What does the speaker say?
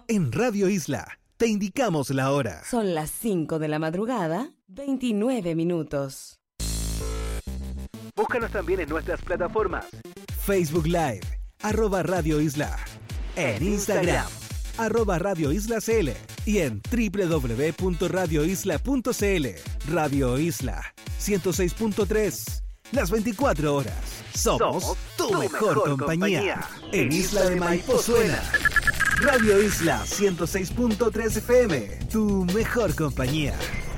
En Radio Isla te indicamos la hora. Son las 5 de la madrugada, 29 minutos. Búscanos también en nuestras plataformas. Facebook Live, @Radio Isla. En Instagram, @Radio Isla CL. Y en www.radioisla.cl. Radio Isla 106.3. Las 24 horas. Somos tu mejor compañía. En Isla de Maipo suena Radio Isla 106.3 FM. Tu mejor compañía.